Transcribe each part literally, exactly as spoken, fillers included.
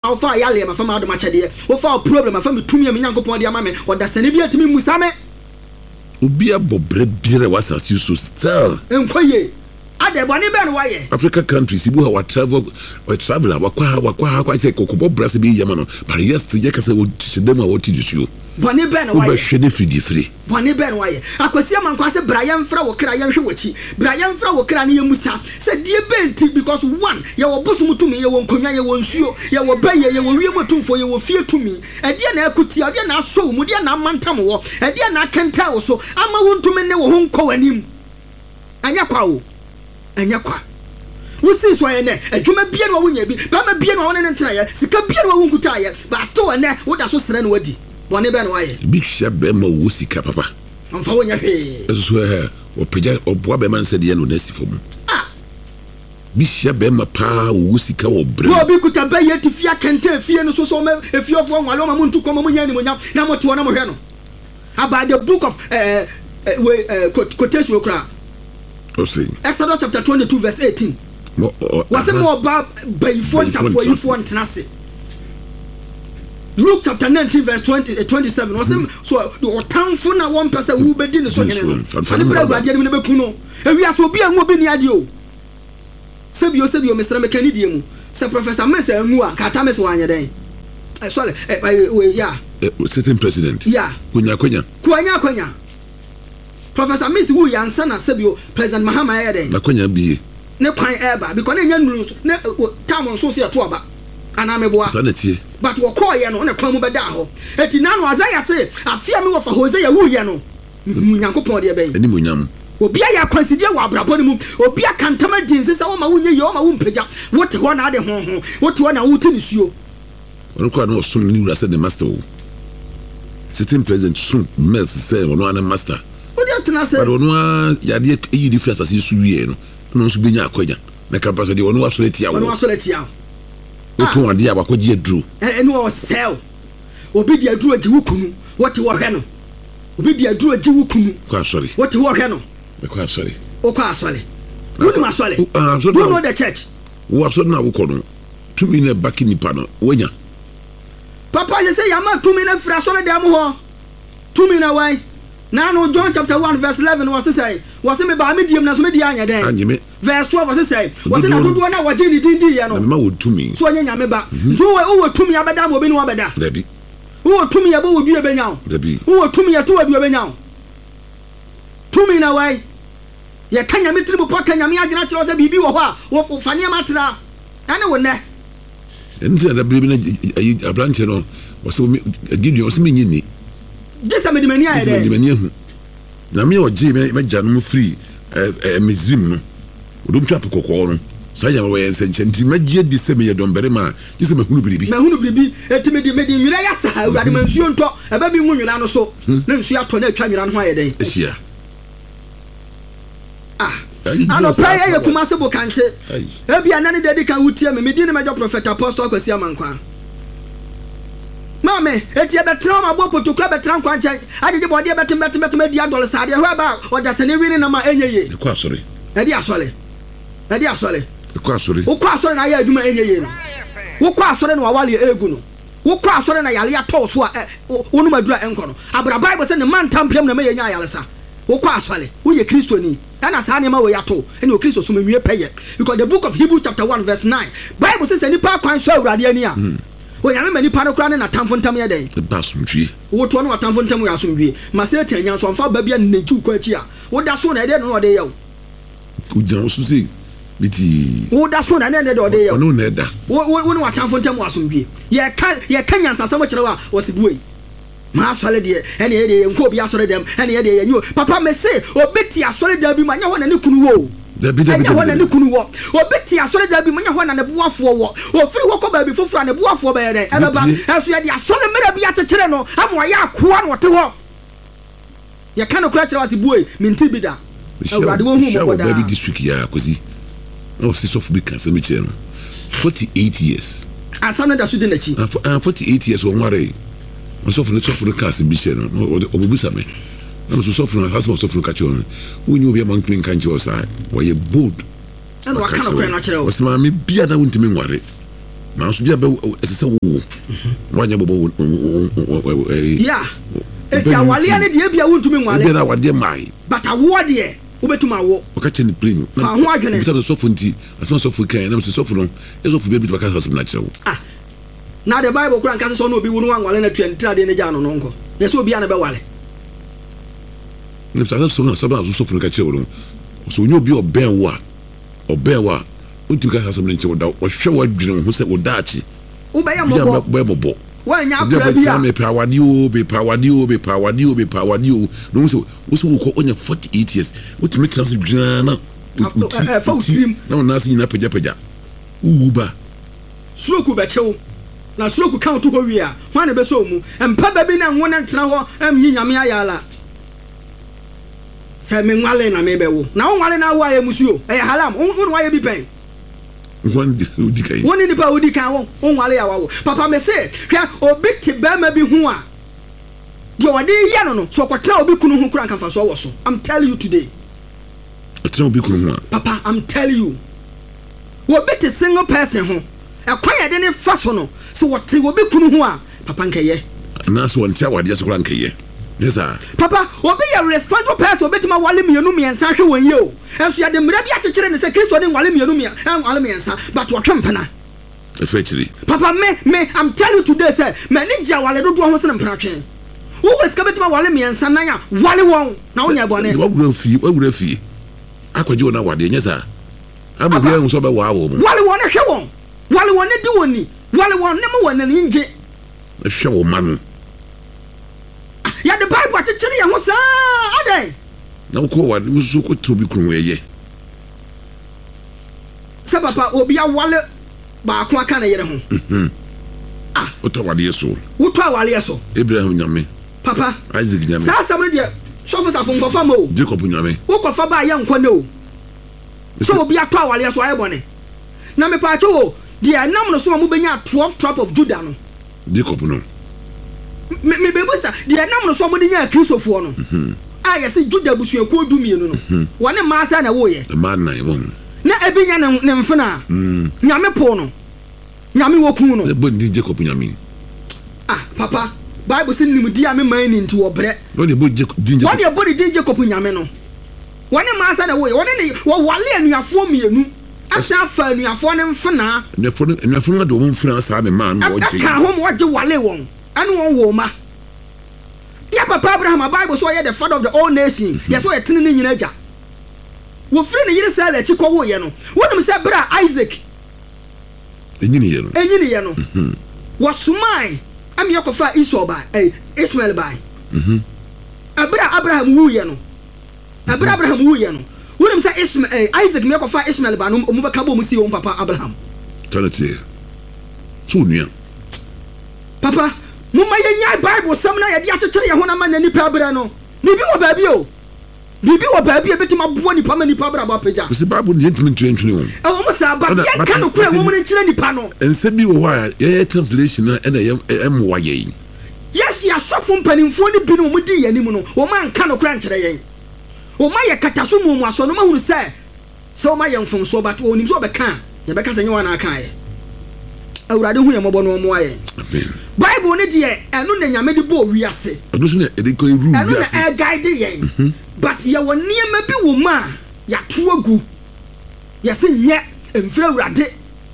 fa ya le ma fa ma do ma chede wo fa problem fa me tumi me nyankopon de ama me o da sane bi atimi musame obi abobre bire wasasi so still enkoye ade boni be no waye Africa countries ibu ha travel or traveler wakwa wakwa kwa say kokobo brase bi yama no but yes to je kase wo tidem a wo tidusu boni be no waye wo hwede fridi free boni be no waye akwasi amanko se Brian fra wo kra yan hwe wachi Brian fra wo kra ne yemusa se die benti because one ye wo bosum tumi ye wo nkonwa ye wo nsuo ye wo baye ye wo wiem tumfo ye wo fie tumi e die na akuti e die na so mu die na mantam wo e die na kenta wo so ama wo ntumi ne wo ho nkɔ wanim anya kwa wo anya kwa wusi so ye ne adwuma bia no wo nya bi ba ma bia no wo ne ntena ye sika bia no wo nkuta ye ba sto ne wo da so sere no wadi bone be no waye bi hye be ma wo sika papa amfa wo nya hwe eso so he o peja o boa be man se de no na sifo mu ah bi hye be ma pa wo sika wo bre wo bi kuta be ye ti fia kente fie no so so me efie ofo nwale ma muntu ko ma nya ni mo nya na mo to na mo hwe no about the book of uh, uh, uh, quotation okra o say Exodus chapter twenty-two verse eighteen was it more about bayfo ntafo yifo ntnase Luke chapter nineteen verse twenty, uh, twenty-seven was it so the otanfo na one person who be din so hene no fani bra bra de me be kuno ewi aso obi anwo be ni ade o sebio sebio mesra mekani die mu se professor Mesa anwu a kata Mesa wanye den eh sorry eh we ya sitting president yeah kunya kunya kunya kunya Professor Mesa wu yansa na sebio President Mahama ya den na kunya bi ne kwan eba because ne nya nuru ne tam so se to aba ana meboa sanati but wo call ye no ne kwan mu beda ho eti na no Isaiah say afia me wo fa Hosea wu ye no mu nyankopon de ben ani mu nyam obi ya kwansidie wa abrabo ne mu obi aka ntama din se wo ma wunye ye wo ma wo mpagya wo te ho na ade ho ho wo te ho na wo te ni suo ono kwa no sum ni wura se the master wo sitting president sum mess say ono an master wo de tena se but ono ya de yi difference as su wie no no so benya akwanya na campus de ono asoleti ya wo ono asoleti ya wo to ade ya bakwaji aduro ene wo sell obi di aduro agi wukunu wo te wo hwe no obi di aduro agi wukunu kwa sorry wo te wo hwe no kwa sorry o kwa sorry wo ni ma sorry you know the church wo so na wo kono tumi na baki nipa no wonya papa je say yama tumi na fra sorry dem ho tumi na wai na no John chapter one verse eleven was say was me ba me diem na so me di anya den anyeme verse twelve was say was na dodo na waje ni dindi ye no na ma wo tumi so anya nyame ba njo wo tumi abeda mo bi no abeda dabi wo tumi ya bo wo due benya dabi wo tumi ya to wo due benya tumi na wai ye kanya me tribu pa kanya me agina kire se bibi wo ho a wo fane ma tra ane wo ne enti da bibi na ayi abrante no wo se Gideon wo se me nyini jesa me di mani aye de me mani hu na me oje me me gya no free eh mizrim no odum twa pokoko no saya we yense nti magye di se me ye dombere ma jesa me hunu biribi me hunu biribi eti me di me di nwira ya sa urade man nsuo nto eba bi nwu nwira no so na nsuo ato na atwa nwira no ho aye den ehia ah ano prayer ye kuma se bo kanche ebi anane de ka wutie me me di ne major prophet apostle Kwasi Amankwa mame eti e betra ma bo potokura betra nkwa nche ajeje bo de betem betem betem di adol sade ho ba o da sene wini na ma enyeye e kwa sori e di asole e di asole e kwa sori wo kwa sori na ya aduma enyeye no wo kwa sori na wawale egu no wo kwa sori na yale ato so a wonu madura enko no abra bible say ne man tampiam na me yenya ayalesa wo kwa sori wo ye Kristo ni ana sa ne ma wo yato ene o Kristo so memwie peye because the book of Hebrews chapter one verse nine bible says any pa kwan so awurade ani a wo yame mani pa no kra ne na tamfo ntam ye den basumtwi wo to no tamfo ntam ya asomdwie ma se tanya so mfa ba bia ne ntu kwa chi a wo da so na de no de ye wo ku jan so se biti wo da so na ne de de ye wo no na da wo wo ne wa tamfo ntam asomdwie ye ka ye ka nyansa sam kire wa wo se buoi ma asole de ene ye de nko bi asole dem ene ye de ye nyu papa me se obeti asole da bi ma nya ho na ne kunu wo dabi dabi dabi dabi kunu wo obeti asole da bi manya ho na ne boafo wo ofiri wo ko ba bi fofura ne boafo ba ye den e ba eso ye de asole mera bi atechire no amo ya akoa no te ho ye kan okura kire wase buoi minti bi da awurade wo hu mo da baby district ya Kwasi no sis of big cancer me chero forty-eight years asana da su de na chi forty-eight years wo nware mo so for the so for the cancer bi chero obubusa me na so so for husband so for kacho wo nyu obi am clean kanche osa wo ye bold ana wa kan okura na kire wo osima me bia na wontimi nware na so bia be esese wo wanya bobo yeah eti awale ne de bia wontumi nwale bia na wade mai but awo de wobetuma awo okache ni plane fa ho adwene so so funti asema so fu kan na so fu no eso fu bia bi baka so na chewo ah na the Bible kura nka so no obi wo no nwale na twentira de ne ja no no nko yes obi ana be wale ne so so na so ba so fu no ka chewo no so onye obi oben wa oben wa unti ka hasam ne chewo da wo hwe wa dwene ho se wo daachi wo be ya mobo be mobo wanya akra bia me pawadi o be pawadi o be pawadi o be pawadi o no so wo so ko onya forty-eight years what me trans dwena na eh fa utrim na wona se nyina pagya pagya uba suroku be chewo na suroku count ho wi a hwan na be so mu empa ba bi na nwo na ntena ho em nyi nyame ayala se me nwale na me be wo na wo nwale na wo aye musuo eh halam wo no aye bi pen one odi kai woni ni pa odi kan wo nwale ya wawo papa me se hwa obi te ba ma bi hu a de wode ye no no so kwatra obi kunu hu kura nkafa so wo so I'm telling you today atra obi kunu hu a papa I'm telling you wo be te single person ho e kwan ya de ne fa so no so wote obi kunu hu a papa nkeye na so won tia wade so kura nkeye yes sir papa obi ya responsible person obi tima wale mienu miensa hwe won ye o enso ya de mra bi akekere ne se Kristo de wale mienu mia wale miensa but wo twempena effectively papa me me I'm telling you today say me ni gia wale dodo ho se mpra twen wo wes ka betima wale miensa na ya wale won na wonya bone wo wura fi wo wura fi akwaje wona wade yes sir abu bia nso be wa wo mu wale won hwe won wale won di woni wale won ne mo won ne nje hwe wo manu ya the Bible atchire ya ho sa adai na ko wa so ko trobi kunu eye sa papa obi awale ba ko aka na yere ho mhm ah o to wade yeso wo to awale yeso Abraham nyame papa Isaac nyame sa sa me de so fo sa fo nkofa mo Jacob nyame wo kofa ba ya nko ne o so obi ato awale yeso aye bone na me pa cho de anam no so mo benya twelve tribe of Judah no Jacob no me me bebusa de anam no so mo de nya Kristofo no mhm ah yes Judah busuan ko du mienu no wone ma sa na wo ye man na won na ebi nya ne mfena mm nyame po no nyame wo ku no e bon di Jacob nyame ah papa Bible say nim di ame man ni nti wo bre no de bo Jacob di Jacob wone bo di Jacob nyame no wone ma sa na wo ye wone ne wo wale anuafo mienu asa fa anuafo ne mfena anuafo anuafo na do mo mfena sa me man wo je ka ho mo je wale won anu won wo ma ya papa Abraham Bible so ye the father of the all nation yes so ye tene ni nyina ja wo free ne yire sa la chi ko wo ye no wonum se bra Isaac enyini ye no enyini ye no wo sumai am ye ko fa Esau ba eh Ishmael ba mhm abra Abraham wu ye no abra Abraham wu ye no wonum se Ishmael eh Isaac me ko fa Ishmael ba no mo be ka bo mu si wo papa Abraham tanati so nua papa mumma yenya Bible sam na ye de akekere ye ho na ma na nipa abra no ni bi wo ba bi o bibi wo ba bi e betima bo nipa ma nipa abra ba pagya se Bible de ntimi ntwentwene wo e wo mo sa ba ye ka no kura wo mo nkire nipa no ense bi wo ha ye translation na e na ye em wa ye yes ya sofo mpanimfo ni bi no mo di ye ni mu no wo ma nka no kura nkire ye wo ma ye kataso mu mu aso no ma hunu se se wo ma ye mfom so but wo nim so be ka ye be ka se nye wa na aka ye awurade hu ye mobo no mo aye amen Bible ne de eno na nyame de bo wiase ado so na e de ko ru wiase eno na e guide ye but ye wo niema bi wo ma ya to agu ye se nye emfra awurade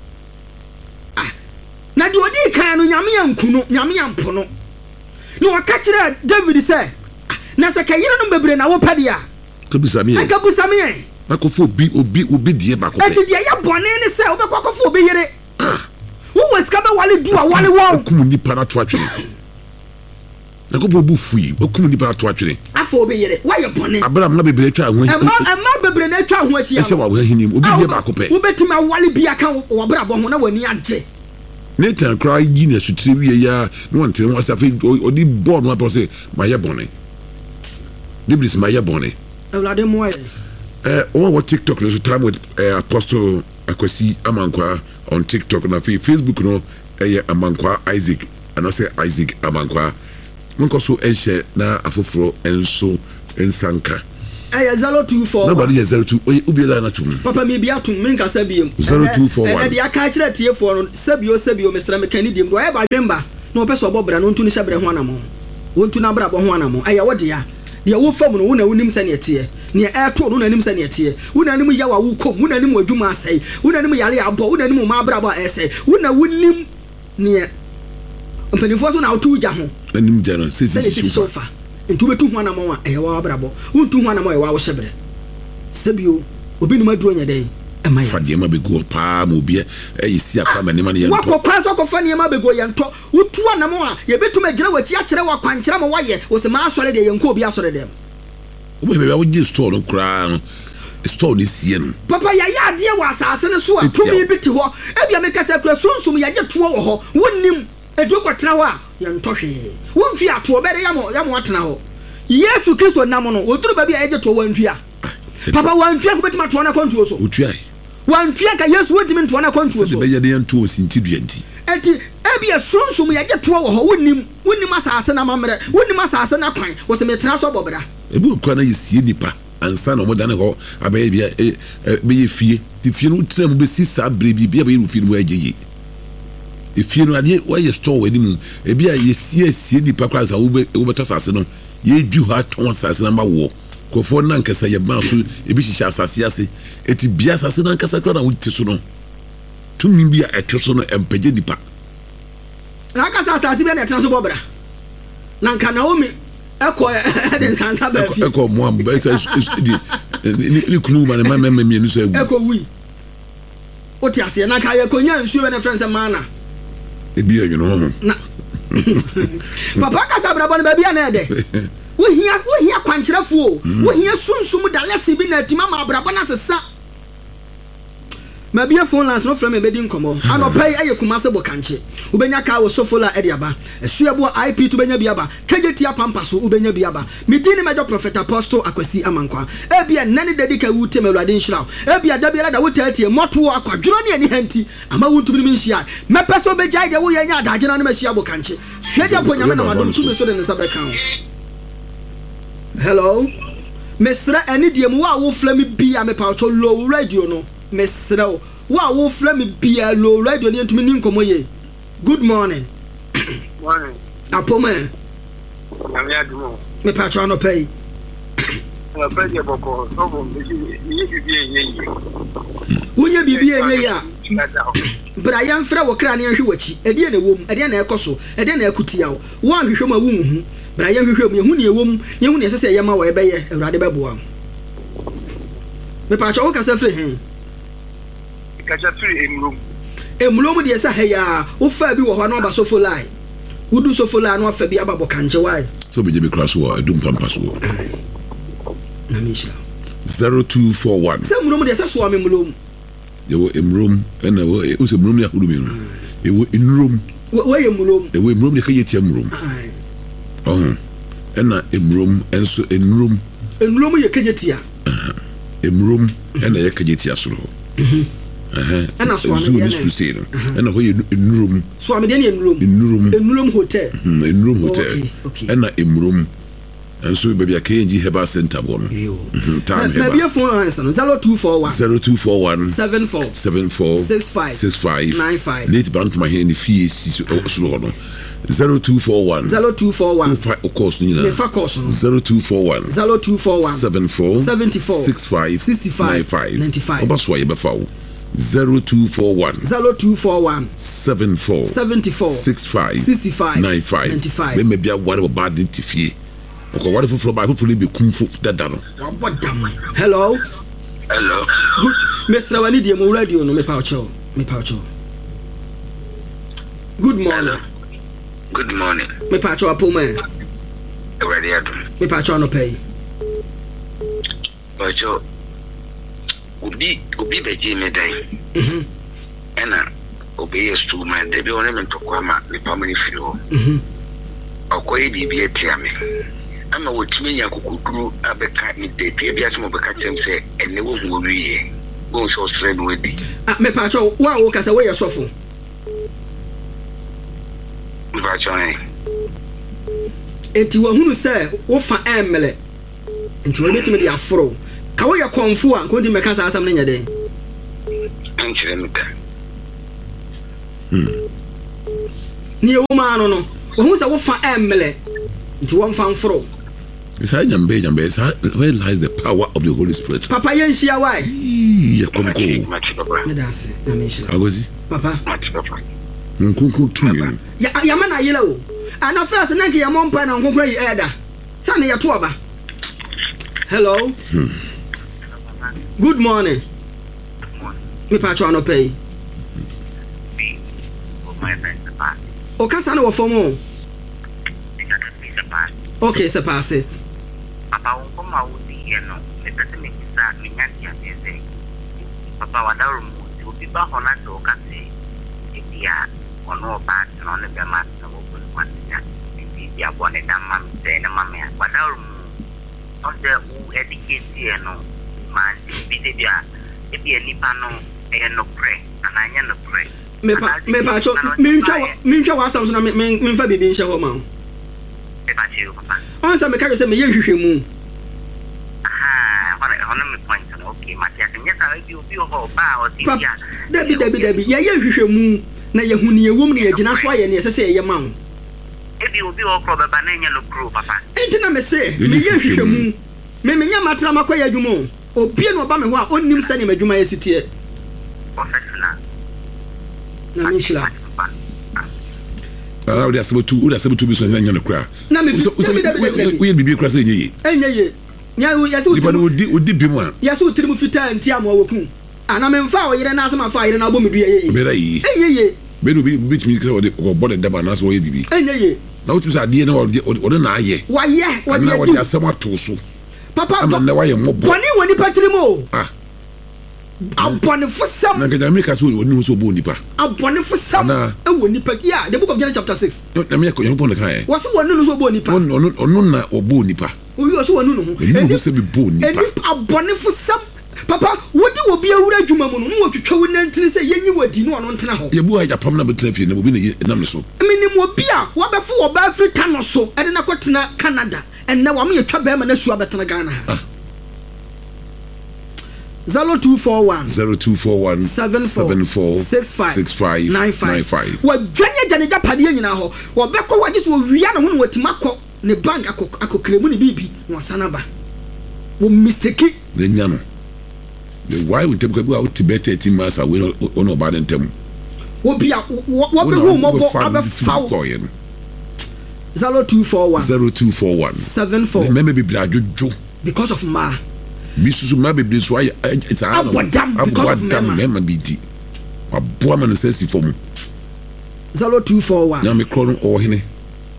ah na de odi kan no nyame yanku no nyame yampo no ni waka kire David say na se kayire no bebre na wo pade a kabisa me aka busa me akofo obi obi obi die ba ko pe enti de ya bone ne se obekokofo obi yire wo weska be wale du a wale wo kum nipa na to atwene na ko bu fui kum nipa na to atwene afo obi yire wa ye bone Abraham na bebre twa ho ama ama bebre na twa ho ahia e se wa wo hinim obi die ba ko pe wo betima wale bia kan wo bra bo ho na wani age Nathan cry yi na sutire wie ya no ntire ho asafe odi board no apo se ma ye bone Dibris ma ye bone awlade mo e eh o wa TikTok no so time with uh, Apostle Akwasi Amankwa on TikTok na Facebook no eh Amankwa Isaac and I say Isaac Amankwa monko so enhye na afoforo enso ensanka eh zero two four nobody is zero two ubia na tum papa me bia tum me nkasa biem zero two four one eh de aka kire tiefo no sabio sabio mesra me kani dim do e ba dwemba na opeso obobra no ntu ni hyebre ho anamo wontu na bra bo ho anamo eh wo de ya de wo fam no wo na wonim se ne tie ne e to no na nim se ne tie wo na nim ya wa wo kom wo na nim adwuma asai wo na nim yare abo wo na nim ma bra bo asai wo na wonim ne mpanifo so na otu ja ho anim ja no se se sofa ntu betu ho anamo a e wa bra bo wontu ho anamo e wa wo hyebre sabio obi numa duro nya dai e fa de ma be go pa mo bi e yisi akwa ma ne ma ne ye wa ko kwa so ko fa ne ma be go ye nto wotu anamo a ye betu ma gira wachi akere wa kwankere mo waye wo se ma asore de ye nko obi asore dem wo be be wo gi store no kra no store ni sie no papa ya ya de wa asase ne so a tumi bi ti ho e bia me kasa kra sunsum ya je to wo ho wonnim edu ko tra ho a ye nto hwe wonfi ato be de ya mo ya mo atena ho Yesu Kristo nam no woturu ba bia ye je to wantua papa wantua ko betima to na kwantuo so otua wantua ka Yesu wotimi to na kwantuo so se be ye de nto osinti duanti eti ebia sunsum ya je to wo ho wonnim wonnim asase na mamre wonnim asase na kwan wo se metena so bobra ebu kwa na yesie nipa ansa na mo dane ho abaye bia be ye fie ti fie no tram be sisa brebi bia be ye fie no ajeyi e fie no ade wa ye store wadi mu e bia yesie sie nipa kwa za wo be wo beto asase no ye dwu ha ton asase na ma wo kofo na nkasa ye ma so e bi hihya asase ase eti bia asase na nkasa kwa na wo ti so no tumi bia ekeso no empaje nipa na kasa asase bia na etena so bobra na nka Naomi eko de sansa ba fi eko mo am ba sa di ni kunu ma ne ma ma mi enu so egu eko wi o ti ase na ka ye konya nsuo be na friends mana e bi anyu no na papa kasa bra bon ba bia na de wo hia wo hia kwankyerefo wo hia sunsum da lesi bi na tima ma bra bona sesa ma bia phone lines no from me bedi nkomo anopai aye kumase bo kanche ubenya ka wo sofola e dia ba esuabo I P to benya bia ba kagetia pampaso ubenya bia ba midini major prophet apostle Akwasi Amankwa e bia nani dedika wute melwade nshira e bia da bia da wotatie moto akwadworo ne ani hanti ama wuntumi mi nhia me peso beja de wo yenya adaje na me hia bo kanche hwe dia ponyame na madom tumi so de ne sabeka hello mesra ani die mu wa wo flami bia me pa cho low radio no mesra wa wo flami bia low radio ne ntumi ni nkomo ye good morning morning apoma ami adumo me pa cho no pay na pay je boko so bo mi ni bibi enye yi wonya bibi enye ya bra ya mfra wo kra ne hwe wachi ade na wom ade na ekoso ade na ekutia wo wa hwehwe ma wunhu bra ya hwehwe mu yehu ne ewom yehu ne sese yema wo ebeye awurade beboa me pa cho wo kasa fre hen kacha fre emrum emulom de esa heya wo fa bi wo ho na ba sofo lai wudu sofo lai no fa bi ababo kanje wai so be je be crash wo adum pampas wo na misha zero two four one se emulom de esa so am emulom yewo emrum ena wo e so emrum ya hudu mi no yewo enrum wo emulom yewo emrum de ka yeti emrum oh ena emrum enso enrum enrum ye kajetia emrum ena ye kajetia soro mhm eh ana so am de suseno ena ho ye enrum so am de ne enrum enrum enrum hotel enrum hotel ena emrum enso baby akenji heba center bono time heba baby phone answer no zero two four one zero two four one seven four seven four six five six five nine five late bank my here ni fee so no zero two four one zero two four one of course ni na zero two four one zero two four one seven four seventy four six five sixty five ninety five obaso ye befa zero two four one zero two four one seven four seventy four six five sixty five nine five ninety five me me bia whatever bad fee okay what if for by hopefully be kumfu dada no hello hello good Mister Wani die mo radio no me pa ocho me pa ocho good morning hello. Good morning me pa ocho apoma ready adum me pa ocho no pay ocho obi obi beji me dai mhm ena obi yestu ma de bi one me ntokwa ma ni pamani firi ho mhm akoyi bibi etia me ama wotime nya kokuduru abeka ni de de bi asemo beka chem se ene wo hu wiye go so sre no edi ah me pa ocho wa wo kasa we yesofo va chone eti wa hunu se wo fa emele nti wo betimi de afro ka wo ye konfu a ko ndi meka sa asam ne nyade enchire me da hmm ni e wo ma no no wo hu sa wo fa emle nti wo mfa mfro Isa jambe jambe sa where lies the power of the Holy Spirit. Papa yen shia why? Yeah, come go. Me dase, na me shia. Agozi. Papa. Nkunku tumi. Ya ya mana yela o. Ana first na nke ya mompa na nkunku yi eda. Sa na ya to aba. Hello. Hmm. Good morning. Me pa cho no pay. O kasa na wo fomo. Okay, se passe. Papa won koma wodi ye no me pese me kisa me nyantia tese papa wadaru mu obi ba hona do ka se edia ono ba no ne be ma na wo ko kwanya ebi dia bone na mam se na mam ya wadaru mu on de u educate ye no ma bi de dia ebi eni pa no e no pre ananya no pre me pa me pa cho me ntwa me ntwa wa asam so na me me fa bibi nhye ho ma me pa che papa on sa me ka se me ye hwehwe mu aha wala hono me point no okay matia se nyesa ebi obi ho ba o tibia dabi dabi dabi ye ye hwehwe mu na ye hu ne ye wom ne ye gina so aye ne se se ye ma wo ebi obi ho kro baba na nya no kro papa enti na me se me ye hwehwe mu me me nya matra makwa ye adwuma obi na oba me ho a onnim se ne madwuma ye sitie professional na me shila Ah, we are supposed to we are supposed to be so nya no kra na me dabi dabi dabi we bibi kra se nye enye ye nya ya se dipa no odi odi bi mu a ya se utiri mu fita nti am woku ana me mfa o yire na asema fa yire na abomedu ye ye bera yi enye ye be no bi bi timi kra odi ko body daba na so ye bibi enye ye na utu sa die na odi odi na aye wa ye wa na ye odi asema to so papa ama na wa ye mobo boni woni patrimo ah abone fusam na ke America so oni so bo nipa abone fusam e woni pa ya the book of Genesis chapter six na me ko yon pon kan e wo so woni no so bo nipa on on on na obo nipa o yo so woni no ho eni se bi bo nipa eni abone fusam papa wodi wo bi awura adwuma mu no no twetwa wo nantini se yenyi wadi no ono ntena ho ye bu aja pam na betra fie na obi na nam so minim obi a wo befu wo ba Africa no so e de na kwetena Canada enne wa me yetwa ba ma na su abetena Ghana ha zero two four one zero two four one seven four six five six five nine five five wa dwane jane japade nyina ho wo beko wa giso wia na ho no watima kɔ ne bank akokremu ne bibi no sanaba wo mistake le nya no the why we take go out Tibet thirteen months away on about them wo bia wo be hu mo bo abefa zero two four one zero two four one seven four me be bla jojo because of ma bisusu ma be bla so ay it's a abodam because of me me be di aboa man say si for mu zero two four one na me kro no o hene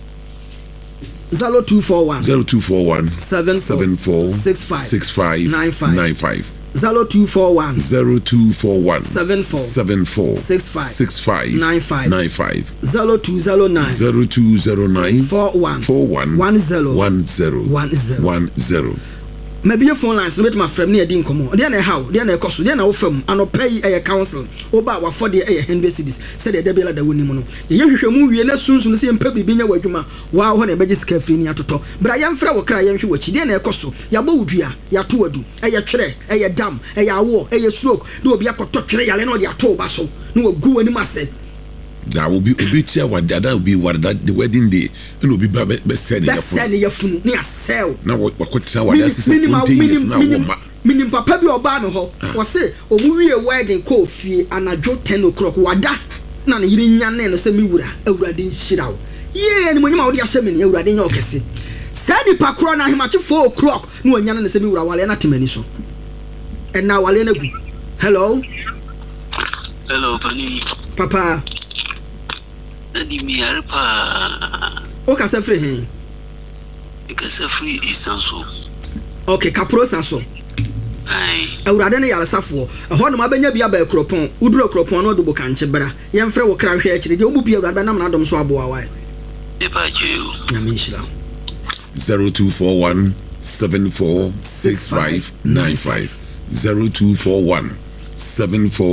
zero two four one zero two four one seven four six five six five nine five zero two four one zero two four one seven four seven four six five six five nine five nine five zero two zero nine zero two zero nine four one four one one zero one zero one zero one zero. maybe phone lines no bet my friend near din komo dey na how dey na ekoso dey na wo fam anopay e council oba wa for dey e one hundred cedis said dey be la da woni mu no ye hwehwe mu wie na sunsun se mpa bibi nya wadwuma wa ho na beji sika firi ni atoto bra ya mfra wo kra ya hwe wachi dey na ekoso ya bo wudua ya to wadu e ye twere e ye dam e ye awo e ye stroke na obi akoto twere yale na odi ato ba so na wagu ani mase that will be obi tia wada that will be wada the wedding day and obi ba be send ya funu send ya funu ni asel na wakotra wada sisi twenty years na wo ma minim papa bi oba no ho wo se omu wie wedding ko fie anajo ten o'clock wada na ne yiri nyane no se mi wura awurade nhira wo ye ni monyima wo de asem ni awurade nya okese sadi pakro na hemache four o'clock no nyane no se mi wura wale na temani so and na wale na gu hello hello pani papa Adi mi alpa. O ka se free hen. E ka se free isanso. Okay, kapro sanso. Ai. Awurade ne yalesafo. E ho no ma benya bia ba ekropon. Uduro ekropon no do bo kanche bra. Ye mfre wo kra hwe akire de obu bia awurade nam na dom so abo awai. E ba je o. Nyame nhira. zero two four one seven four six five nine five zero two four one seven four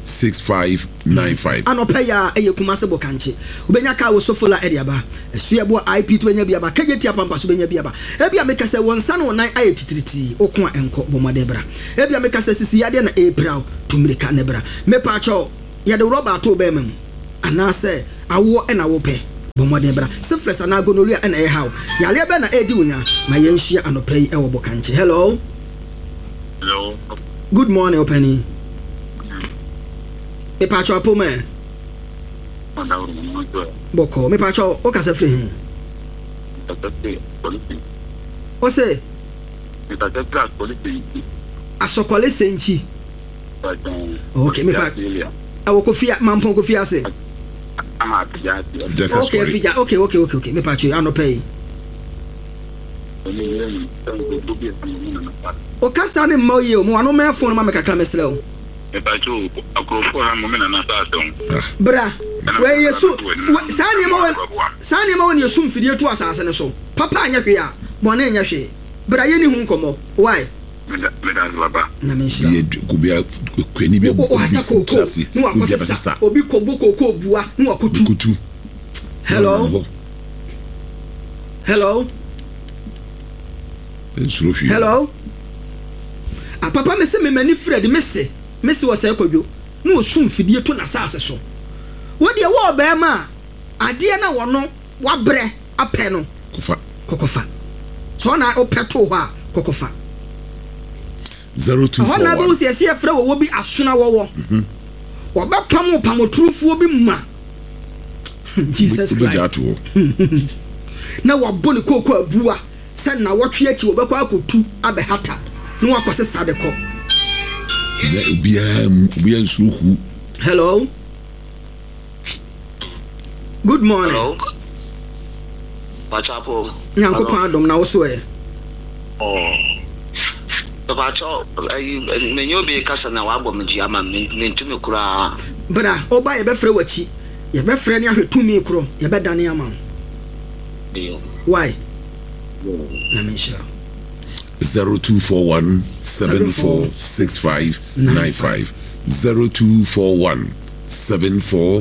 six five nine five. Anope ya eye Kumase Bokanche. Ubenya ka wo sofola ediaba. Esua bo I P to benya biaba. Kageti apampa so benya biaba. Ebia meka se wonsa no nan aye titiriti okon enko bomade bra. Ebia meka se sisi yade na April tumrika ne bra. Mepa cho yade roba to be mem. Anase awo e na wo pe. Bomade bra. Syphilis ana gonorrhea e na e haw. Yale be na edi wonya. Ma yenhia anope yi e wo Bokanche. Hello. Hello. Good morning, Openi. Me pacho apo me. Boko, me pacho o kase free. O se? Me pacho class police. Asokole senchi. Okay, me pacho. Awo kofia, mampon kofia se. Aha, ya. Okay, fija. Okay, okay, okay, okay. Me pacho ano pay. O kasa ne mo ye o mo ano me phone ma me kakra mesle o. Me pacho akrofo ha mo me na na sa so. Bra. We yesu sani mo sani mo ne yesu mfidie to asase ne so. Papa anya hwe a, bo na anya hwe. Bra ye ni hu nkomo. Why? Me da me da baba. Na me shira. Ye kubia kwani bia o atako ko. No akosesa. Obi koboko ko bua, no akotu. Kutu. Hello. Hello. Hello. A papa me se me mani Fred me se. Me se wo se kodwo. No osum fidie to na saase so. Wo de wo ba ma ade na wo no wa bre apɛ no kofa kokofa. So na o peto ho a kokofa. zero two four one. Ho na bo se se afra wo wo bi asona wo wo. Mhm. Wo ba pam pamoturufuo bi ma. Jesus Christ. Na wo boni kokko abua. Sen na wotwe achi wo bekwa akotu abehata no wakose sadeko ya ubia ubia nsuhu. Hello. Good morning. Hello. Pachapo. Nyanko pa dom na wo so e. Oh. Pachapo me nyobe kasa na wa bom ji ama me ntumi kura. Bra oba ye be frɛ wachi. Ye be frɛ ne ahwetumi kro. Ye be dane ama. Why? Zero two four one seven four six five nine five zero two four one seven four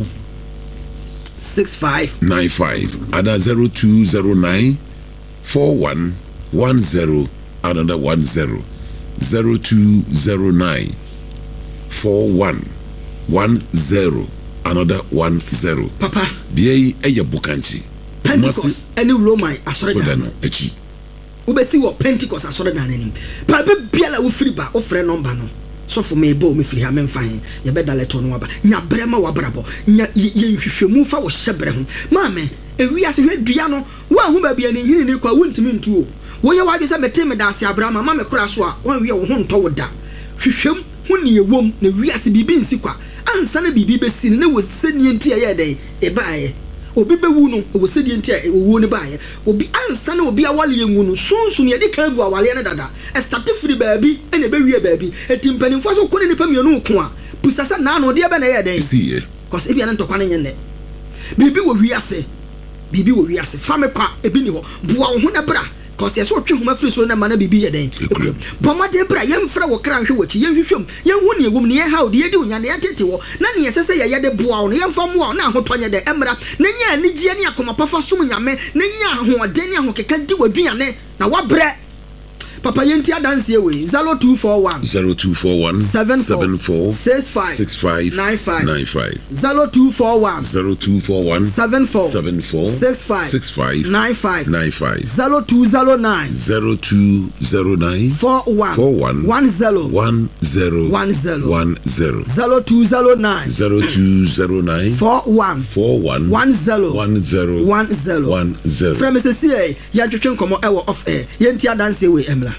six five nine five and zero two zero nine four one one zero another one zero zero two zero nine four one one zero another one zero. Papa. Biye eye Bokanche. Pentecost any Roman asore dan echi ubesi wo Pentecost asore dan anim pa be biala wo free ba wo frɛ number no so for me bo me free ha me mfa he ye be da leto no aba nya brema wa brabo nya ye nhwehwemu fa wo hyebre ho ma me ewi ase hwedua no wa hu ba bia ne yini ne kwa wontimi ntuo wo ye wa dwe se mete me da ase abrama ma me kora so a wan wi wo ho nto wo da hwehwem hu ne ewom na wi ase bibi nsi kwa ansa na bibi besi ne wo se nie ntia ye den e baaye obi bewu no wo se die ntia wo ne baaye obi ansa na obi awale yengu no sunsun ye de kan gu awale ne dada e start free baabi e na bewie baabi etimpanimfo so kone nipa mienu ko a pusasa na no de be na ye den see cause e bia ne ntokwa ne nyenne bibi wo wi ase bibi wo wi ase fa me kwa ebi ni ho boa wo ho na bra cause yeso twe homa free so na mana bibi ye den bomade bra ye mfra wo kra hwe wachi ye hwehwem ye hu ne egum ne ye hawo de ye di unya ne ye tete wo na ne yesese ye ye de boa wo ne ye mfa mo na ahotonye de emra na nya ni gie ne akoma pafa sum nyame na nya ahoden ne ahokeka di waduane na wabre papa yenti adanse we zero two four one zero two four one seven four six five six five nine five nine five zero two four one zero two four one seven four six five six five nine five nine five zero two zero nine zero two zero nine four one four one one zero one zero one zero one zero zero two zero nine zero two zero nine four one four one one zero one zero one zero one zero. From Mister C A, ya twetwe nkomo ewo off air. Yenti adanse we emla.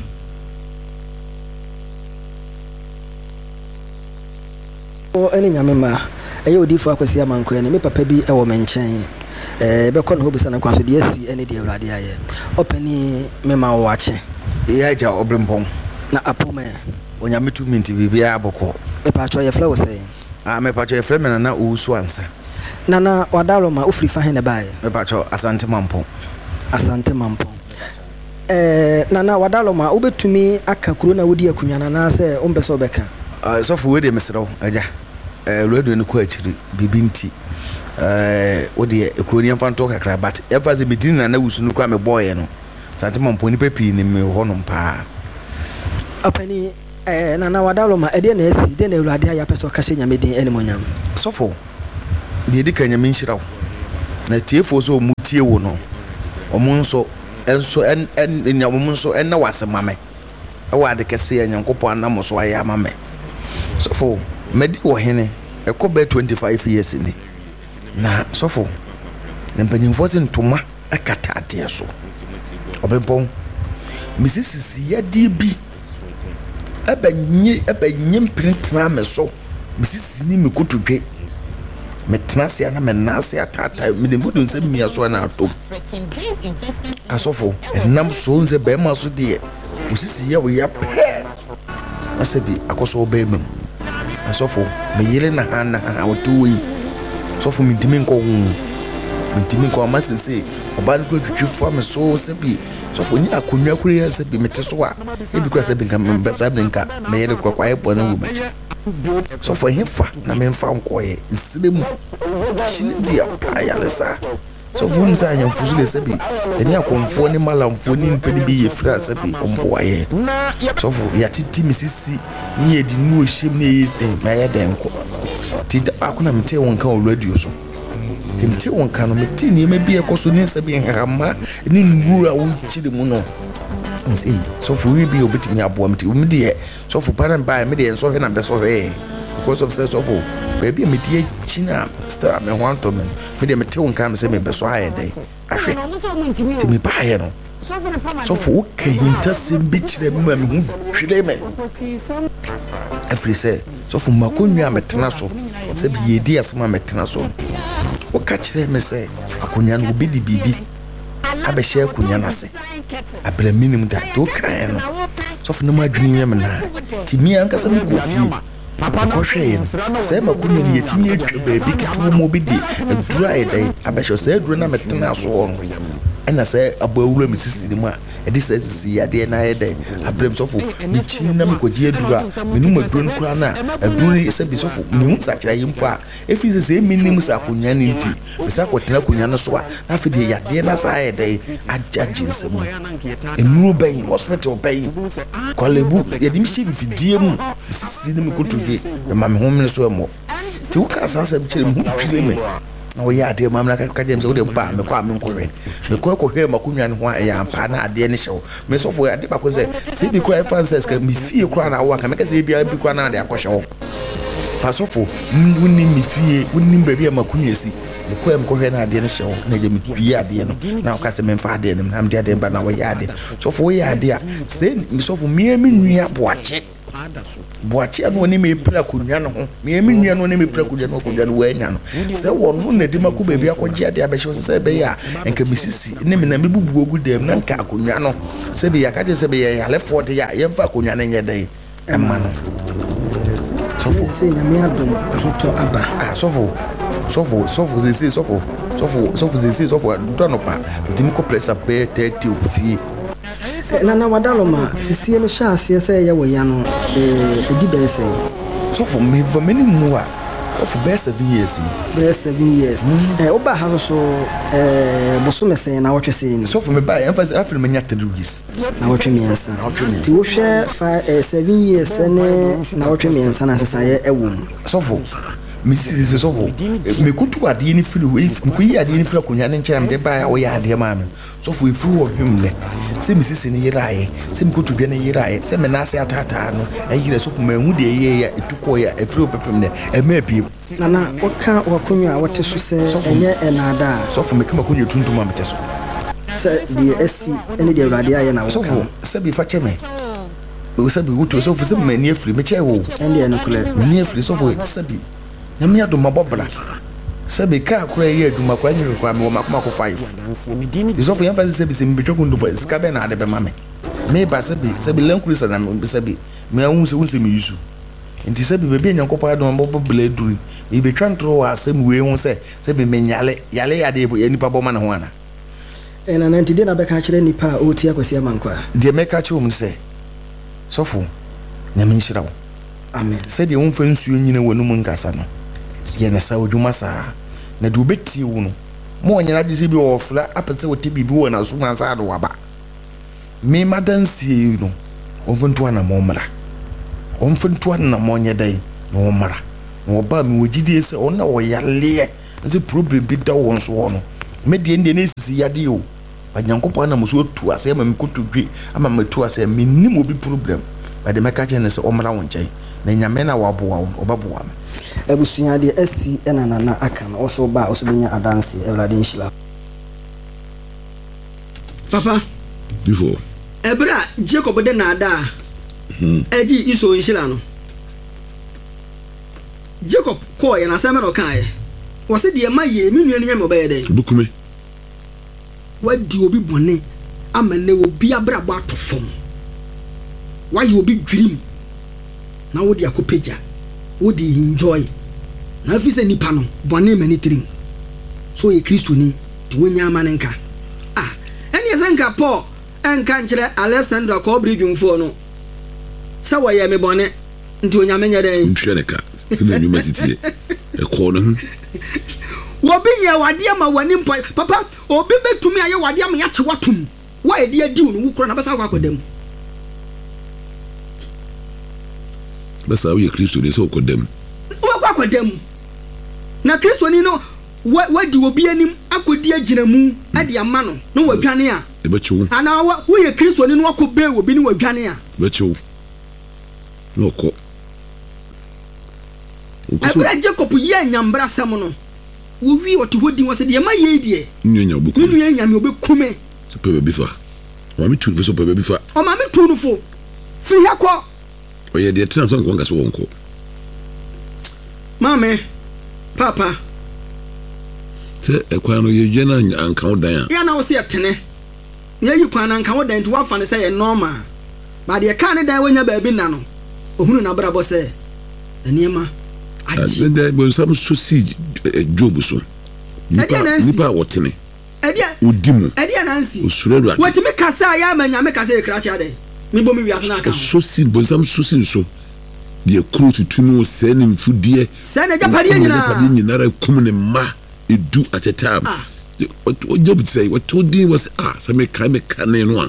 O ene nyame ma eye odifo akwasi amanko ene me papa bi ewo menchen eh be kɔ no hobisa na kwanso de asi ene de awurade aye opani me ma wo ache ya ja obrempon na apome onyame tu minti bibia aboko me pa cho ye fla wo say ah me pa cho ye fla me na na usu ansa na na wadalo ma ofri fa he ne bae me pa cho asante mampon asante mampon eh na na wadalo ma obetumi aka kuro na wodi akunwa na na se ombe so beka ah so fu we de mesrew aja eh radio no ko achiri bibi nti eh wo de ekroni amfa nto kakra but ever ze medin na na wusu no kwa me boy no sante mamponi papi ni me ho no pa apani eh na na wadalo ma ede na esi de na Awurade ya peso ka hye nyamedin enimonyam sofo de di kan nyame nhiraw na tiefo so mutie wo no omunso enso en en nyamunso en na wasemame awa de kese ya nyankopɔ anam so aye amame sofo medi wo hene ekɔ be twenty-five years ni na sofo na mpanyimfo se ntoma akata ade so obempon misisisi ya di bi abanyi abanyi mprintra me so misisisi ni mekotodwe metna se na menase atata me de bodu nsem mia so na atom asofo enam so nze be ma so de usisi ya wo ya pe asabi akoso obe mem asofo me yele na ha na ha wotowi sofo mi ntimi nko hu ntimi nko amasese oba no twetwe fo me so sabi sofo ni akonwa kure ya sabi mete so a ebi kura sabi nka me sabi nka me yele kwakwa e bo na wu machi sofo hefa na me mfa nko ye nsiremu chini dia ayalesa sofo mu sa nya mfusu de sabi eni akonfo ni malamfo ni mpeni bi ye fra sabi ombo aye sofo ya titi misisi ni ye di nu ohim ni ye den ma ye den ko ti akuna mete won kan o radio so ti mete won kan no mete ni me bi e koso ni sabi hama ni ngura wo chiri mu no nti sofo wi bi obetimi abo mete mi de sofo paran ba me de so he na be so he because of say sofo baby me tie china star me ho anto me me de mete won kan se me be so aye dai ahwe ti mi ba ye no sofo o kahinta sembi chire me ma me hu hwire me every say sofo makonwa metena so se bi yedi asema metena so o ka chire me se akonwa no bi di bibi abehye akonwa na se abra minimum da to kan no sofo no ma dwuni me na ti mi anka se me ko fie akɔhwɛ no sɛ makonwa ni yetimi atwa baabi ketewa mo bi di dry dai abehye sɛ duro na metena so no ena sɛ abawura mi sisi ni mu a edi sɛ sisi ade na ayɛ dɛ abrem sofo ni chin na mi kɔgye adura menu maduro no kura na aduro ni sɛ bi sofo mi hu sakyera yi mpo a efi sɛ sɛ mi nim sɛ akonwa ni nti bi sɛ akɔtena akonwa no so a na afɛ de yade na sa ayɛ dɛ agye nsɛm enuro bɛn hospital bɛn kɔlebu yɛde mi hyɛ mfidie mu sisi ni mi kɔtodwe ma me ho me so ɛmɔ ti wo ka sa sɛ kyerɛ mu twire me na wo ya ade mamna ka ka dem so de ba me kwa me nkohwe me kwa ko hwe makonwa ne ho ya ampa na ade ne hyew me so fo ade ba ko se se bi kura fanses ka me fie kura na wo ka me ka se bi bi kura na ade akohwe pa so fo wonni me fie wonni ba bi makonwa si me kwa me ko hwe na ade ne hyew na je me fie ade no na ka se me mfa ade ne na me ade ba na wo ya ade so fo ya ade a se me so fo me me nua boache boachi anu oni me pra kunwa no ho me emi nua no oni me pra kunwa no kunwa no wanya no se wono na di maku baabi akogye ade abehye se be ya enka misisi ne me na me bubu ogu dem na nka kunwa no se be ya ka je se be ya le forty ya ye mfa kunwa no nye dai emma no sofo se nyame adom ahoto aba ah sofo sofo sofo se se sofo sofo sofo se se sofo do no pa dim ko pressa pe thirty ofie na na wadalo ma sisie no sha asie sɛ yɛ wɔ ya no eh edi bɛ sɛ so for me for many more of best seven years best seven years eh oba ha so eh boso mesen na wɔtwe sɛ ni so for me buy emphasis after me nyata rules na wɔtwe miensa ti wo hwɛ five seven years ne na wɔtwe miensa na sesa yɛ ɛwom so for me see so for me kutu ade ni firi we me ku yi ade ni firi akonya ne nkyɛn de ba wo yɛ ade ma me so for ifiri wo hwem le se me sisi ne yirae se me kutu bia ne yirae se me na ase atata no ayire so for me hu de ye ya etuko ya efiri opepem ne e ma bi na na woka wakonwa a wote so se enye enada so for me kama konwa tuntum am te so se de esi ene de Awurade aye na so for se bi fa cheme we se bi wuto so for se me ni efiri me che wo ende ene kula me ni efiri so for se bi na me adoma bobra se be ka akura ye aduma kwa nyi kwa me wo makoma ko five so for yamba se be se me betwa kundu for ska be na ade be ma me me ba se be se be lankuri sa na me se be me awu se wonse me yusu nti se be be nyankopɔ adoma bobla duri me betwa ntro wa se me we hu se se be me nyale yale ya de ya nipa bɔ ma na ho ana ena na nti de na be ka kyerɛ nipa o ti akwasi amankwa de me ka kyerɛ um se so for na me nhyira wo amen said the unfriends you know when Mungasano. Siena Sauduma sa. Na do bet you no. More than I see you off la up and say what Tibi Boo and as soon as I do about. Me madam see you know. Over to an amomra. Omfin to an ammonia day, no mara. No bam with G D S or no way lay. As a problem bit down once one. Made the Indian is yadio. But Yankopana must work to us, I'm good to agree. I'm a to us a minimum will be problem. By the Macajan is Omra one jay. Then Yamena wabu or babuam. Ebusunya de esi ena nana aka na also ba also benya adanse Ewlade nhila papa before ebra Jacob de na ada hmm eji iso nhila no Jacob ko ye na sema no kan ye wo se de ma ye me nua nya me obaye den bukume wadi obi bone amane obi abrabo atofom why you obi dwirim na wo de akopeja wo de enjoy na fi se nipa no bone mani tirim so ye Kristo ni ti wonya amanenka ah eni esenka Paul enka nkyere Alexander ko bridwumfo no sa wo ye me bone nti wonya menya den ntweneka se na nyuma sitie e ko no wo binya wade ama wani mpa papa obi betumi aye wade ama ya chewatum wa e de adi unu wukura na basa akwa kodam basa wo ye Kristo ni so kodam wo akwa kodam na Kristo ni no wadi obi anim akodi aginamu ade ama no no wadwane a e bechu ana wo ye Kristo ni no akobe obi ni wadwane a bechu no ko Abra Jacob ye nyambra sam no wo wi oti hodi wose de ma ye die nyanya obuku nyanya nyame obekume so pe be fa o ma mi tu so pe be fa o ma mi tu no fo fi yakọ o ye de tena so nko nka so wonko mame papa te ekwa no ye je na anka wo dan ya na wo se etene ye yi kwa na anka wo dan ti wa fa ne se ye normal ba de ka ne dan wonya ba bi na no ohunu na bra bo se eniema aji de bo sam so si job so nipa wotene edia odimu edia nansi osuradu wati me kasa ya manya me kasa e krachi ade me bo me wiase na aka so si bo sam so si so de kru tutunu se ne mfudie se ne japade nyina japade nyina ra kum ne ma edu at a time o job say what told him was ah so me kai me kan no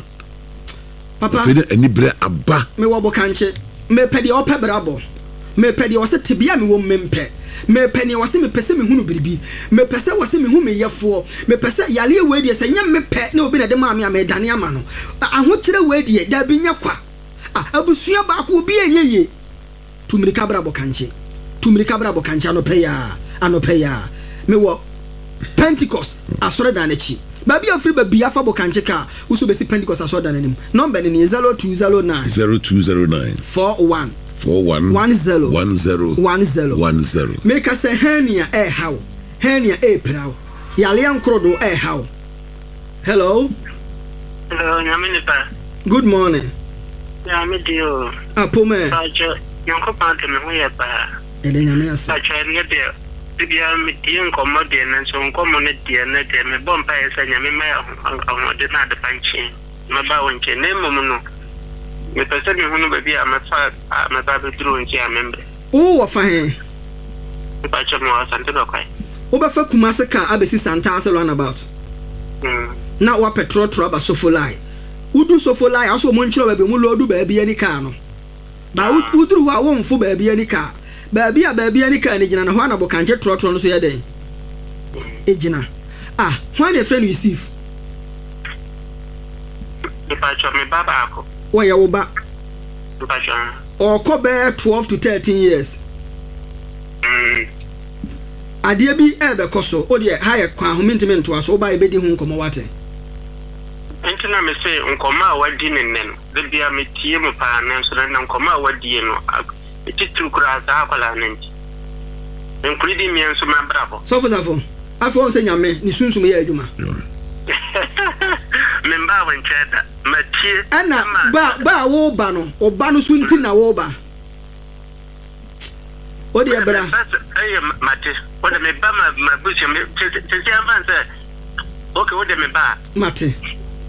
papa fe de ani bre aba me wo bo kanche me pede o pe brabo me pede o se tebia me wo mempe me pene o se me pese me hunu biribi me pese o se me hu me yefo me pese yale we die se nya me pe na obi na de ma me amedane ama no aho kire we die da bi nya kwa ah abusua ba ko obi enyeye tumiri kabra bo kanche tumiri kabra bo kanche anope ya anope ya me wo Pentecost asore da na chi ba bi afri ba bi afa bo kanche ka uso besi Pentecost asore da na nim number ni zero two zero nine zero two zero nine four one four one one zero one zero one zero one zero make us a hernia eh how hernia eh prow yale ankrodo eh how hello hello nyaminipa good morning ya me dio apome ajo yanko pante me hoye pa ele nyame asa ajo ne de bia me dio nkomo de na so nkomo ne de na de me bompa esa nyame ma nkomo de na de panchi ma ba wonche ne momo no me pese me hunu ba bia ma fa ma ba be duro nchi a membre o wa fa he pa cho mo asante do kai o ba fa kumase ka abesi santa aselo about mm na wa petrol trouble sofolai udu sofolai aso mo nchiro ba be mu lodu ba bia ni ka no ba uduru wa wo mfo ba bia ni ka ba bia ba bia ni ka ni gina na ho na bo kanche trotro no so ye den e gina ah ho na friend receive de pa cho me baba ako wo ye wo ba pa cho o ko be twelve to thirteen years mm ade bi e be koso o de ha ye kwa ho mentime nto aso o ba e be di hu nkomo wate entina me se nkoma wadi ne nen de bia me tie mu pa nan so na nkoma wadi no eti trukura za akwala nanti enkuri di mi enso ma bravo so for so afo on se nyame ni sunsum ye adwuma me mba wan cheda ma tie ana ba ba wo ba no o ba no sunti na wo ba o de bra ayi mate o de me ba ma ma buche me te te avanse okay o de me ba mate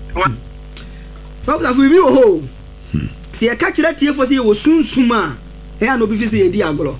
so for so we bi ho se e ka kire tie fo se wo sunsum a e an obi fi se yedi agolo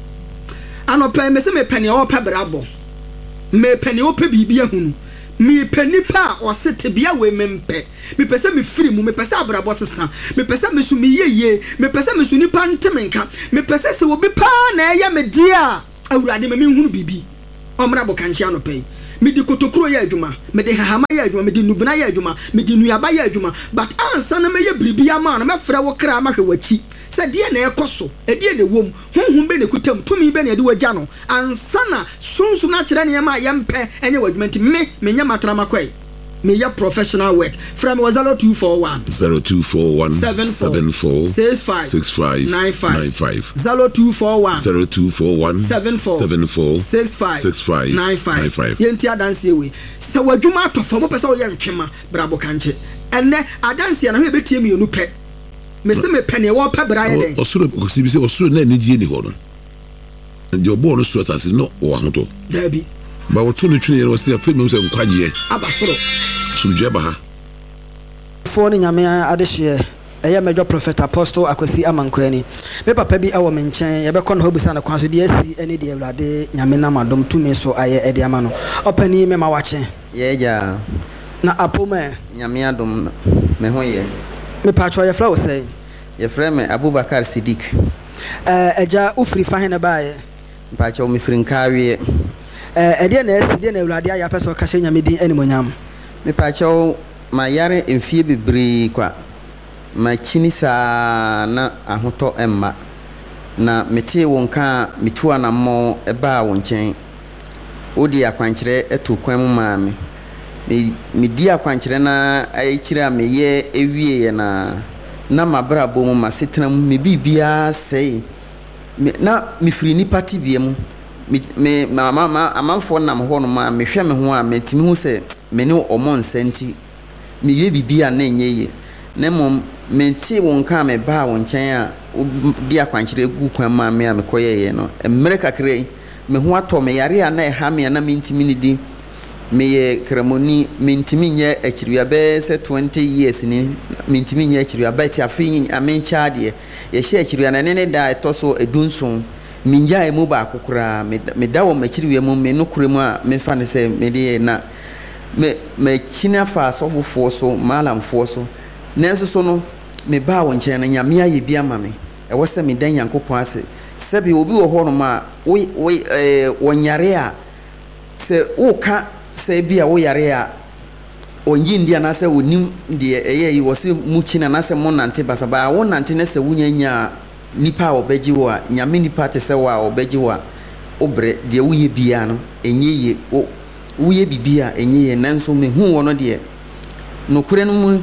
anopa me se me pene o pe brabo me pene o pe bibia hunu me peni pa o se te bia we mempe me pese me firi mu me pese abrabo sesa me pese me su me yeye me pese me su nipa ntemenka me pese se obi pa na eye me dia awurade me me hunu bibi omra bo kanchi anopa yi me di kotokuro ye adwuma me di hahama ye adwuma me di nubuna ye adwuma me di nuaba ye adwuma but ansa na me ye bribia ma na me frɛ wo kra ma hwe wachi se die na ekoso e die na wom honhom be ne kutam tumi be ne de wagya no ansa na sunsun na kyerɛ ne ma yempe enye wadwuma nti me me nya matra makwai me ya professional work from zero two four one zero two four one seven four six five six five nine five nine five zero two four one zero two four one seven four six five six five nine five yenti adanse we se wadwuma atofo mo pese wo ye ntwema brabo kanche enne adanse na ho betie me onu pe me se me pene wo pe bra ye den osuro ko bi se osuro na ni ni ho no nje obo no so asase no wo ahoto dabi ba wo to no twene no se afa me se nkwaje abasoro sumje ba ha fo ni nyame adehye eya mejo prophet apostle Akwasi Amankwani me papa bi awo me nchen ye be kɔ no hobusa na kwanso de asi ene de awurade nyame na madom tumi so aye ede ama no opani me ma wache ye ja na apoma nyame adom me ho ye me pa cho ye fra wo sei ye fra me Abubakar Siddiq eh eja ufri fa he na baaye pa cho me firi nkawie eh ede na asi de na awurade ya pese o ka hye nyame din animonyam me pa cho ma yare emfie bebre kwa ma chini sa na ahoto emma na mete wonka mitua na mo eba wonchen odi akwankyere eto kwan mu maame me di akwankyere na ayekire a meye ewie na na mabrabo mu masetena mu me bibia sei na me firi ni party bie mu me mama amanfo nam ho no ma me hwe me ho a metimi hu se me ne omon senti me ye bibia na enyeye na mom menti wonka me ba wonchen a di akwankyere gu kwan ma me a me koyeye no emre kakre me ho ato me yare a na e ha me na mentimi ni di me ye kramoni mentimi nye akiriwa be se twenty years ni mentimi nye akiriwa ba ti afin amencha de ye hye akiriwa na ne ne da etoso edunson minja e mu ba kokura me da wo makiriwa mu me no kuremu a me fa ne se me de na me me china fa sofofo so malamfo so nenso so no me ba wo nchen na nyame aye bia ma me e wo se me dan yankopon ase sebi obi wo ho no ma wo wo eh wonyare a se wo ka se bia wo yare a onyi ndia na se wonim de eye yi wo se mu china na se mo nante basaba wo nante na se wunyanya nipa obeji wo a nyame nipa te se wo a obeji wo a obre de wo ye bia no enyeye wo wo ye bibia enyeye nanso me hu wo no de no kure no mu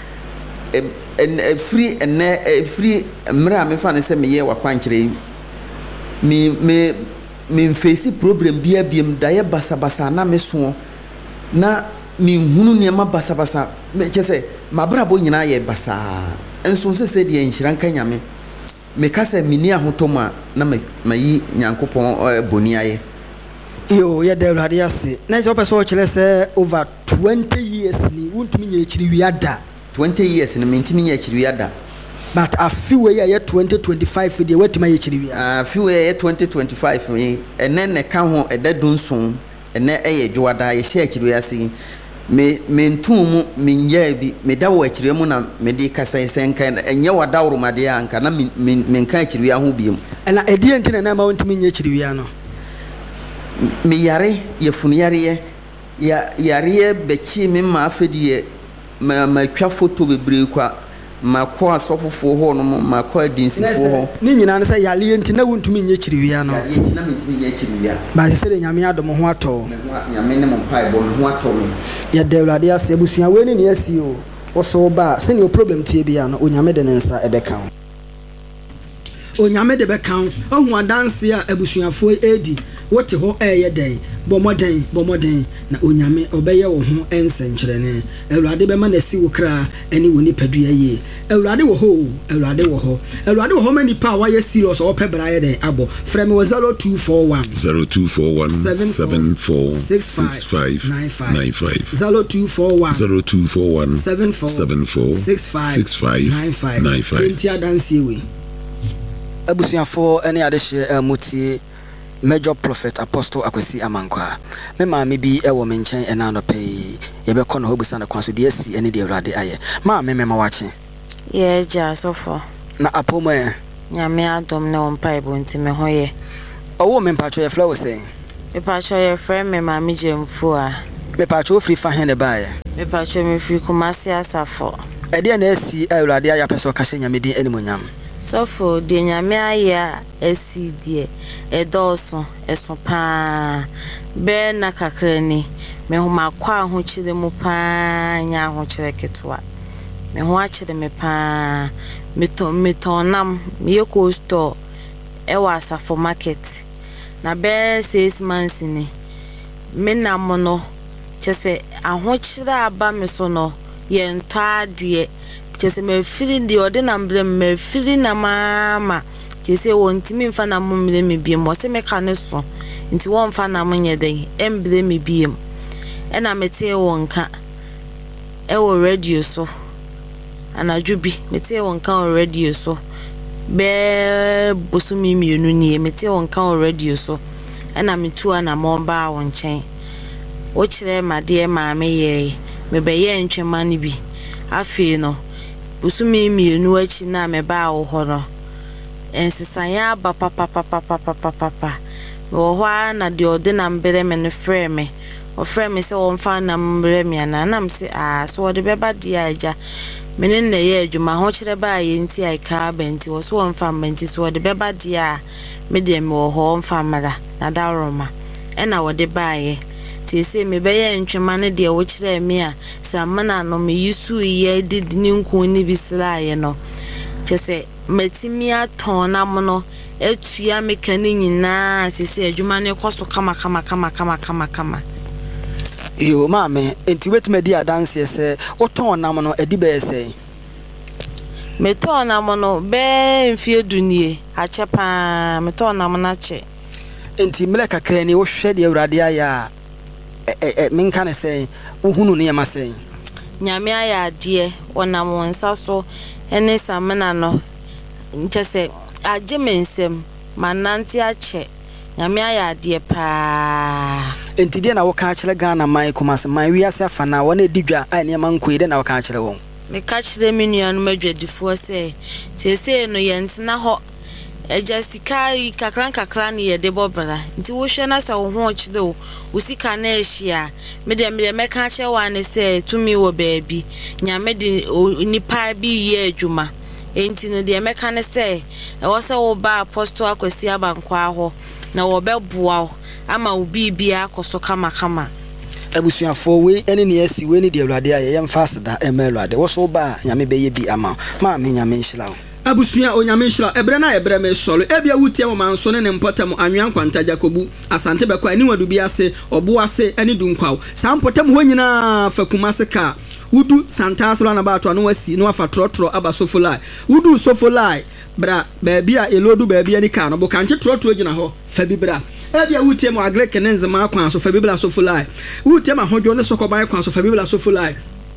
en free en free mra me fa ne se me ye wakwankyere mi me me face problem bia biem da ye basa basa na me so na mi hunu ne ma basa basa me kese mabrabo nyina ye basa enso se se de enhira nka nyame me kase mini ahotoma na mayi nyankopon boni aye yo ye de awurade ase na je opeso o kire se over twenty years ni wuntumi nye kiri wiada twenty years ni mentimi nye kiri wiada but a few year ye twenty twenty-five de wetima ye kiri wiada a few year twenty twenty-five ni ene ne ka ho eda dunson ene eye dwada ye hye kiri wiase me mentum me nya bi me dawo akiri mu na me di kasa senka enye wada woromade anka na me nka akiri wiya ho biem na edie ntine na ma wontimi nye kiri wiya no me yare ye funu yare ya yare bechi me ma afedie ma ma twa photo bebre kwa ma ko asofofo ho no ma ko adinsifo ho ni nyina na say yale enti na wontumi nye kiri wiya no enti na mentimi nye kiri wiya ba se se nyame adom ho ato nyame ne mo pai bo ho ato me ya de awurade ase abusua we ni ne asi o wo so ba se ne problem tie bia no onyame de ne nsa ebeka onyame de beka ohu adanse a abusuafo edi wote ho eye den bomoden bomoden na onyame obeye wo ho ensenkyerene awurade be ma na si wo kra eni wo nipadua ye awurade wo ho awurade wo ho awurade wo ho mani pa wa ye serious o pe bra ye den abo frem wo zero two four one zero two four one seven four six five nine five zero two four one zero two four one seven four six five nine five nine five enti adanse we abusuafo ene adehye mutie Major Prophet Apostle Akwesi Amankwa me ma me bi e wo me nchen ena no pay ye be kono hobusa na kwanso de asi ene de awrade aye ma me me ma wache ye ja sofo na apomo e nyame adom na on pai bo ntime hoye owo me mpacho ye flow say me pacho ye friend me ma me jemfu a me pacho free fa hen de bae me pacho me free Kumasi Asafo e de na asi awrade aye peso ka hye nyame din animonyam sofo de nyame aya esi die edoso eso pa be na kakrani me ho makwa ho chire mu pa nya ho chire ketwa me ho a chire me pa meton meton nam me ko store e wa Asafo market na be six months ni me na mo no chese aho chire aba me so no ye ntwa de chese me feeling the ordinary blame me feeling na mama chese wontimi mfa na mo mle me biem wo se me ka ne so nti wo mfa na mo nye den emble me biem e na mete wo nka e wo radio so anadwubi mete wo nka wo radio so be bosumi mienu ni mete wo nka wo radio so e na metu ana mo ba wo nchen wo kire made ma me ye me be ye ntwema ni bi afi no busumi mienu achi na me ba wo horo ensisanya ba papa papa papa papa wo ho na de ode na mbere me no frɛ me o frɛ me se wo mfa na mbere me na na mse ah so de beba de aja me ne na ye adwuma ho kyerɛ ba ye nti ai ka ba nti wo so mfa mbanti so de beba de a me de me wo ho mfa mara na da roma e na wo de ba ye ti se me be ye ntwema ne de wo kyerɛ me a samana no me yisu ye de ni nku ni bisra ye no kyese matimi aton na mo no etua me kan nyina sese adwuma ne koso kama kama kama kama kama kama yo maame enti wetuma di adanse se oton na mo no edi be se me ton na mo no be mfie dunie achepa me ton na mo na che enti mele kakra ni wo hwe de awrade aya eh eh menka ne se uhunu ne yama se nyame aya de wonam wonsa so ene samena no nchese agye mensem mananti ache nyame aya de pa enti de na wo ka kire Ghana mai Kumasi mai wiase afa na wona edidwa ai ne man koide na wo ka kire won me ka kire menu anu madwadifo se sese no yentena ho eja sikai kakran kakran ye de bobara nti wo hwe na sa wo ho chide wo usika na ehia me de me me ka che wa ne se tumi wo baabi nyame de nipa bi ye adwuma enti no de me ka ne se e wo se wo ba Apostle Akwesi Amankwa ho na wo beboa ama wo bibia akoso kama kama abusuafo we ene ne asi we ne de awrade aye yem fast da emelwade wo so ba nyame be ye bi ama ma me nyame nhira wo abusua onyame nhira ebre na ebre me solo ebia wutie mo manso ne mpotam anwan kwanta Jakobu asante be kwa ni wadu bi ase obo ase ene dunkwaw sa mpotam ho nyina fa Kumasi ka wudu santa so na ba to no wasi no afa trotro aba sofolai wudu sofolai bra ba bia elodu ba bia ni ka no bo kanche trotro gina ho fa bi bra ebia wutie mo agreke ne nzema akwan so fa bi bla sofolai wutie ma hodwo ne sokoban akwan so fa bi bla sofolai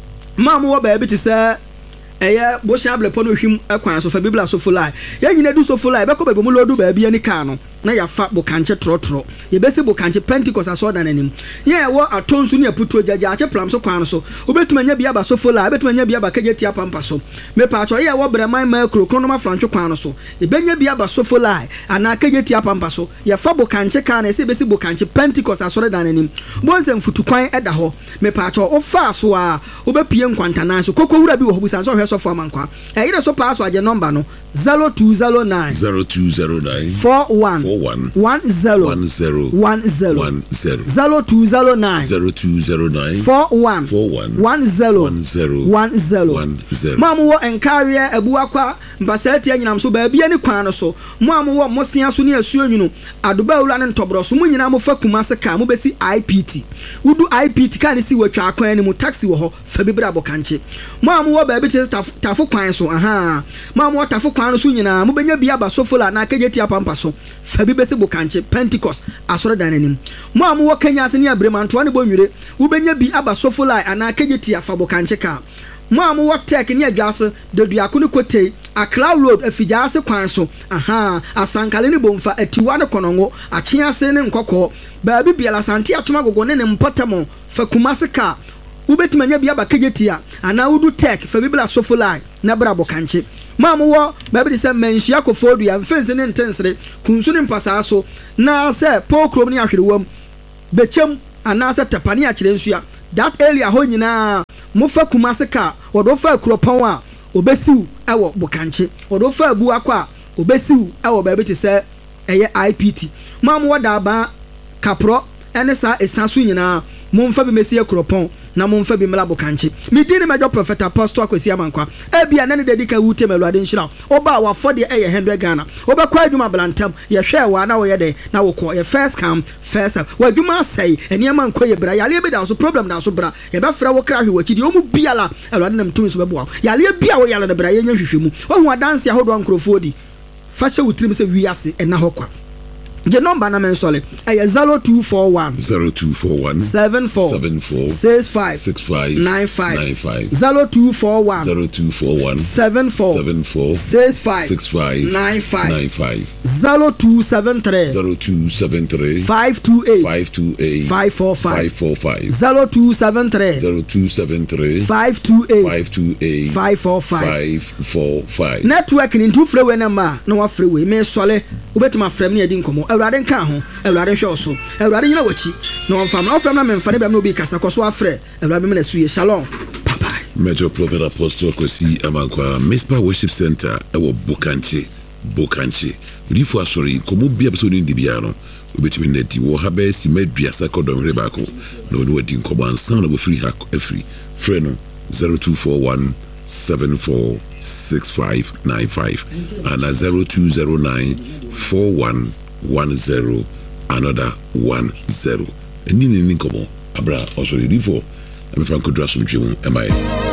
ma mo wo ba bi ti se eye bo shable pono hwim akwan so fa bibla so fulai ya nyina du so fulai be ko be mo lodu ba bia ni ka no na ya fa bo kanche trotro ye be se bo kanche Pentecost aso da nanim ye wo atonsu ne aputo jaja ache plam so kwan so obetuma nya bia ba so fulai obetuma nya bia ba kageti apampa so me pa cho ye wo breman ma kro krono ma francho kwan so ye be nya bia ba so fulai ana kageti apampa so ye fa bo kanche ka na se be se bo kanche Pentecost aso da nanim bo nsem futu kwan eda ho me pa cho o fa so a obepie nkwanta na so kokko wura bi wo hobusan so so for Amankwa e ire so pass wa je number no zero two zero nine zero two zero nine four one four one one zero one zero one zero one zero zero two zero nine zero two zero nine four one four one one zero one zero one zero one zero mamu wo enkawe abu akwa mbasati anyinam so ba bia ni kwan no so mamu wo mosia so ne asuo nwunu adoba wura ne ntobro so mu nyina mo fa Kumasi ka mo besi I P T wudu I P T ka ne si watwa akwan ni mu taxi wo ho fa bibra bokanche mamu wo ba bi te tafo kwan so aha mamu wo tafo kwan so nyina mo benya bia ba sofola na kageti apampa so fa bi besi bokanche Pentecost asoro dananim mamu wo Kenya se ne abremanto ne bonwire wo benya bi aba sofola ana kageti afa bokanche ka mamu wo tek ne adwase de duako ne kote Accra Road afijase kwan so aha asankale ne bomfa atiwa ne konongo achiase ne nkokɔ baabi biala sante achoma gogo ne ne mpotamo fa kumase ka ubetimanya bia bakajetia ana udu tech fa bibla sofolai na bra bokanche mamu wo baabi de se menhia kofodu ya mfense ne ntensere kunsu ne mpasa so na se pokrom ne ahwerewam bechem ana se tapani akire nsua that area ho nyina mufa kumase ka odo fa kuropon a obesiu ewo bokanche odo fa abu akwa obesiu ewo baabi te se eye I P T mamu wo da ba kapro ene sa esansu nyina mumfa bi mesie kuropon na mumfa bi mla bokanche midini major prophet apostle Akwesi Amankwa ebia nane dedika wute melwade nshira oba wa for de eye one hundred Ghana oba kwa adwuma blantam ye hwe wa na wo ye de na wo ko ye first come first serve wa adwuma sai ene amanko ye bra yale bi da so problem da so bra ye be fra wo kra hwe wachi de omu biala elwade nam tumi so be boa yale bia wo yale de bra ye nya hwehwemu ohu adanse ahodo ankrofo di fa hye wutrim se wiase ena hokwa the number na mensole eh zero two four one zero two four one seven four seven four six five six five nine five nine five zero two four one zero two four one seven four seven four six five six five nine five nine five zero two seven three zero two seven three five two eight five two eight five four five five four five zero two seven three zero two seven three five two eight five two eight five four five five four five network ni two freeway number no wa freeway me sole obetima frem ne edi nkomo awurade nka ho awurade hwe so awurade nyina wachi na on fam na ofrem na memfane bia na obi kasa koso afre awurade me na suye shalom bye bye. Major Prophet Apostle Akwesi Amankwa Mespa Worship Center ewo Bokanche Bokanche rifo asori komo bia beso ni ndibia no obetimi neti wo ha be si madua sakodon rebako na oni wadi nkobo ansan na bo free ha afri frɛ no zero two four one seven four six five nine five and a zero two zero nine four one one zero another one zero. And in Ninkomo, Abra also rifo. I'm Franco Drasum Jim. Am I?